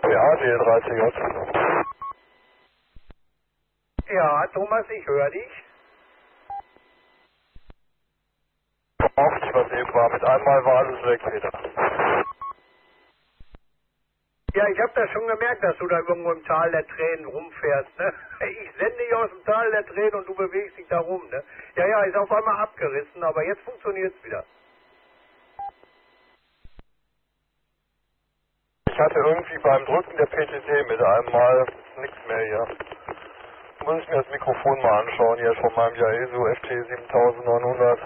DPA DL30J. Ja, Thomas, ich höre dich. Oft, was eben war. Mit einmal war alles weg wieder. Ja, ich habe das schon gemerkt, dass du da irgendwo im Tal der Tränen rumfährst, ne? Ich sende dich aus dem Tal der Tränen und du bewegst dich da rum, ne? Ja, ja, ist auf einmal abgerissen, aber jetzt funktioniert's wieder. Ich hatte irgendwie beim Drücken der PTT mit einmal nichts mehr hier. Muss ich mir das Mikrofon mal anschauen, hier von meinem Yaesu FT 7900.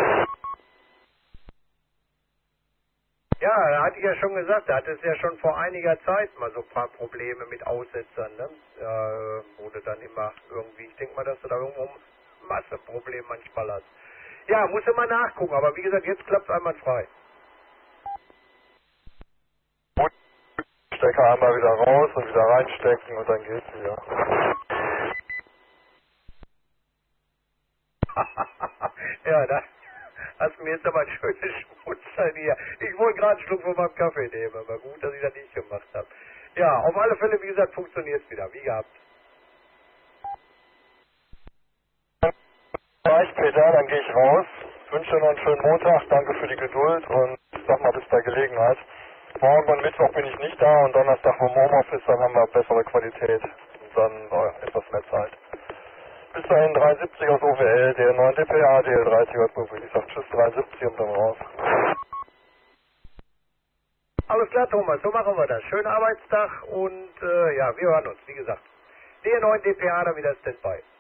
Ja, da hatte ich ja schon gesagt, da hatte es ja schon vor einiger Zeit mal so ein paar Probleme mit Aussetzern, ne? Wurde dann immer irgendwie, ich denke mal, dass du da irgendwo ein Masseproblem manchmal hast. Ja, muss immer nachgucken, aber wie gesagt, jetzt klappt es einwandfrei. Gut, Stecker einmal wieder raus und wieder reinstecken und dann geht's wieder. Ja, da hast du mir jetzt aber ein schönes Schmunzeln hier. Ich wollte gerade einen Schluck von meinem Kaffee nehmen, aber gut, dass ich das nicht gemacht habe. Ja, auf alle Fälle, wie gesagt, funktioniert es wieder, wie gehabt. Reicht, Peter, dann gehe ich raus. Wünsche dir noch einen schönen Montag, danke für die Geduld und sag mal bis bei Gelegenheit. Morgen und Mittwoch bin ich nicht da und Donnerstag vom Homeoffice, dann haben wir bessere Qualität und dann etwas mehr Zeit. Bis dahin 370 aus OWL, der 9 DPA, DL30 ich sag tschüss 370 und dann raus. Alles klar, Thomas, so machen wir das. Schönen Arbeitstag und ja, wir hören uns, wie gesagt. Der 9 DPA, dann wieder Standby.